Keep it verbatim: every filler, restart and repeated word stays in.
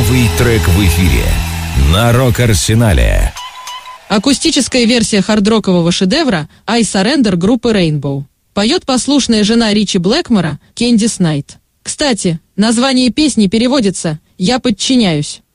Первый трек в эфире на Рок-Арсенале. Акустическая версия хардрокового шедевра «I Surrender» группы Rainbow. Поет послушная жена Ричи Блэкмора, Кэндис Найт. Кстати, название песни переводится «Я подчиняюсь».